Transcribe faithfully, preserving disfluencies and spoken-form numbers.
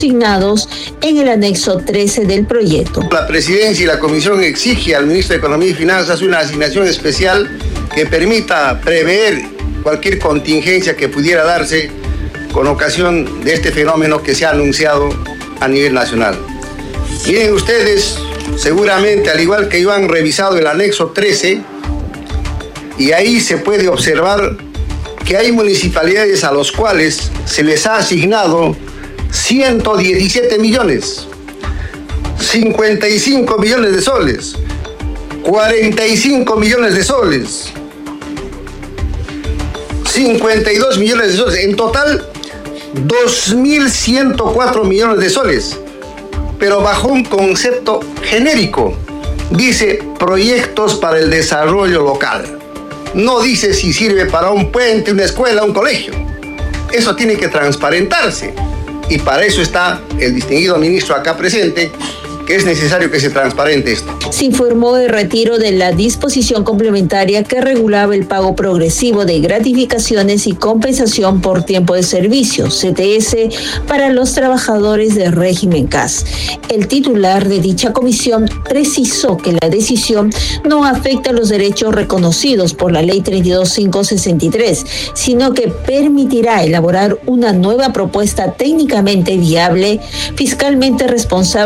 asignados en el anexo trece del proyecto. La Presidencia y la Comisión exige al Ministro de Economía y Finanzas una asignación especial que permita prever cualquier contingencia que pudiera darse con ocasión de este fenómeno que se ha anunciado a nivel nacional. Miren ustedes, seguramente, al igual que yo, han revisado el anexo trece y ahí se puede observar que hay municipalidades a los cuales se les ha asignado ciento diecisiete millones, cincuenta y cinco millones de soles, cuarenta y cinco millones de soles, cincuenta y dos millones de soles, en total dos mil ciento cuatro millones de soles, pero bajo un concepto genérico. Dice proyectos para el desarrollo local. No dice si sirve para un puente, una escuela, un colegio. Eso tiene que transparentarse. Y para eso está el distinguido ministro acá presente, que es necesario que se transparente esto. Se informó el retiro de la disposición complementaria que regulaba el pago progresivo de gratificaciones y compensación por tiempo de servicio, C T S, para los trabajadores del régimen C A S. El titular de dicha comisión precisó que la decisión no afecta los derechos reconocidos por la Ley treinta y dos mil quinientos sesenta y tres, sino que permitirá elaborar una nueva propuesta técnicamente viable, fiscalmente responsable